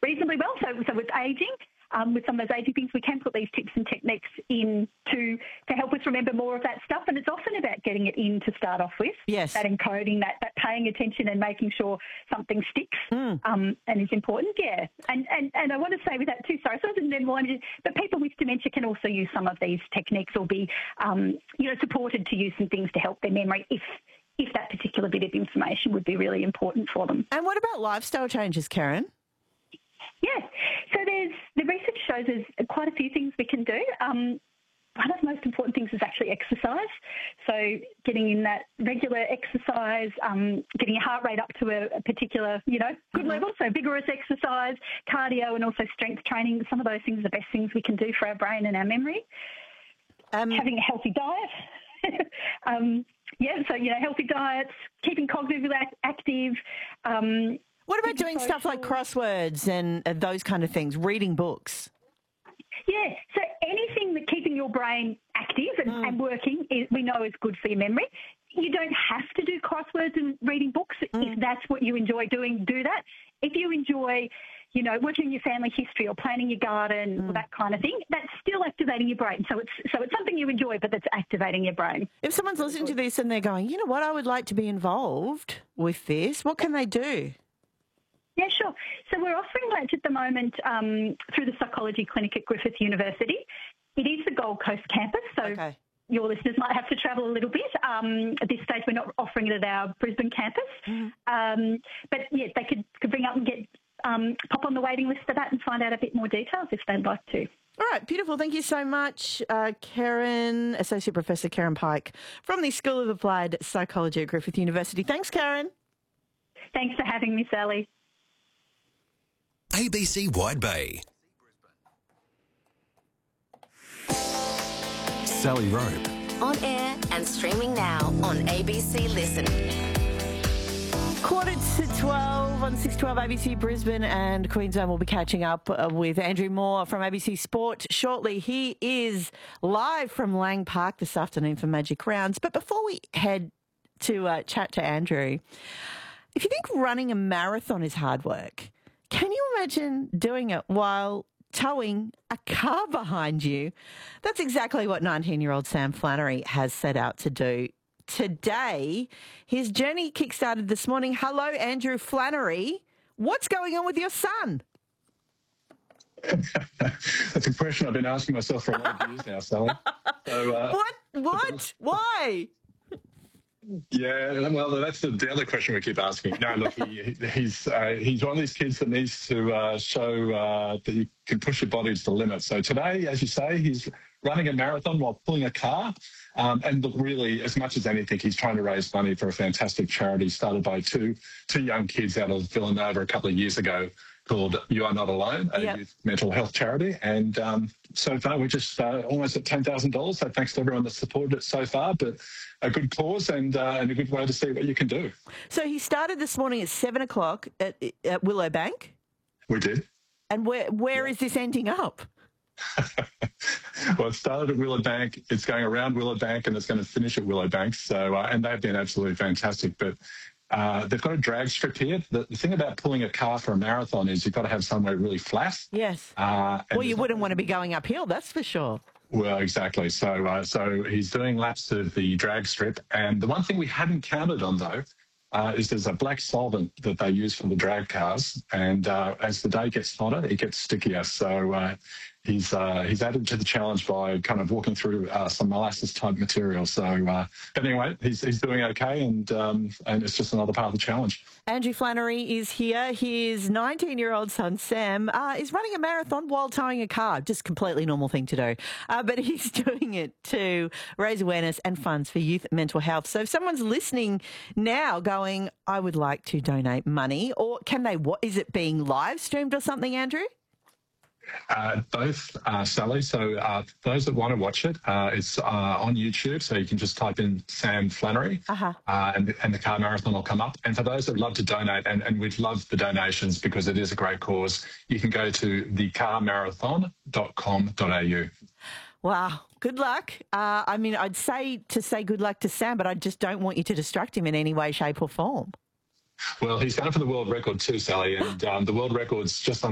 reasonably well. So with ageing, with some of those ageing things, we can put these tips and techniques in to help us remember more of that stuff. And it's often about getting it in to start off with. Yes. That encoding, that paying attention and making sure something sticks and is important. Yeah. And I want to say with that too, sorry, so I didn't remind you, but people with dementia can also use some of these techniques or be, supported to use some things to help their memory if that particular bit of information would be really important for them. And what about lifestyle changes, Karen? Yeah, so the research shows there's quite a few things we can do. One of the most important things is actually exercise. So getting in that regular exercise, getting your heart rate up to a particular, good level. So vigorous exercise, cardio, and also strength training. Some of those things are the best things we can do for our brain and our memory. Having a healthy diet. Healthy diets, keeping cognitively active. What about doing stuff like crosswords and those kind of things, reading books? Yeah, so anything that keeping your brain active and working we know is good for your memory. You don't have to do crosswords and reading books. If that's what you enjoy doing, do that. If you enjoy, working in your family history or planning your garden or that kind of thing, that's still activating your brain. So it's something you enjoy, but that's activating your brain. If someone's listening to this and they're going, you know what, I would like to be involved with this, what can they do? Yeah, sure. So we're offering lunch at the moment through the psychology clinic at Griffith University. It is the Gold Coast campus, so your listeners might have to travel a little bit. At this stage, we're not offering it at our Brisbane campus. But, yeah, they could bring up and get pop on the waiting list for that and find out a bit more details if they'd like to. All right, beautiful. Thank you so much, Karen, Associate Professor Karen Pike from the School of Applied Psychology at Griffith University. Thanks, Karen. Thanks for having me, Sally. ABC Wide Bay. Sally Rope. On air and streaming now on ABC Listen. 11:45 on 612 ABC Brisbane and Queensland. We'll be catching up with Andrew Moore from ABC Sport shortly. He is live from Lang Park this afternoon for Magic Rounds. But before we head to chat to Andrew, if you think running a marathon is hard work, can you imagine doing it while towing a car behind you? That's exactly what 19-year-old Sam Flannery has set out to do today. His journey kick-started this morning. Hello, Andrew Flannery. What's going on with your son? That's a question I've been asking myself for a lot of years now, Sally. So, What? Why? Yeah, well, that's the other question we keep asking. No, look, he's one of these kids that needs to show that you can push your body to the limit. So today, as you say, he's running a marathon while pulling a car. And look, really, as much as anything, he's trying to raise money for a fantastic charity started by two young kids out of Villanova a couple of years ago called You Are Not Alone, a youth mental health charity. And so far, we're just almost at $10,000. So thanks to everyone that supported it so far. But a good cause and a good way to see what you can do. So he started this morning at 7 o'clock at Willowbank. We did. And where is this ending up? Well, it started at Willowbank. It's going around Willowbank and it's going to finish at Willowbank. So, and they've been absolutely fantastic. But they've got a drag strip here. The thing about pulling a car for a marathon is you've got to have somewhere really flat. Yes. Well, you wouldn't want to be going uphill, that's for sure. Well, exactly. So he's doing laps of the drag strip. And the one thing we hadn't counted on, though, is there's a black solvent that they use for the drag cars. And as the day gets hotter, it gets stickier. So he's added to the challenge by kind of walking through some molasses-type material. So, but anyway, he's doing okay, and it's just another part of the challenge. Andrew Flannery is here. His 19-year-old son, Sam, is running a marathon while towing a car. Just completely normal thing to do. But he's doing it to raise awareness and funds for youth mental health. So if someone's listening now going, I would like to donate money, or can they, is it being live streamed or something, Andrew? Both, Sally. So those that want to watch it, it's on YouTube. So you can just type in Sam Flannery and the car marathon will come up. And for those that would love to donate, and we'd love the donations because it is a great cause, you can go to thecarmarathon.com.au. Wow. Good luck. I mean, I'd say good luck to Sam, but I just don't want you to distract him in any way, shape or form. Well, he's going for the world record too, Sally. And the world record's just on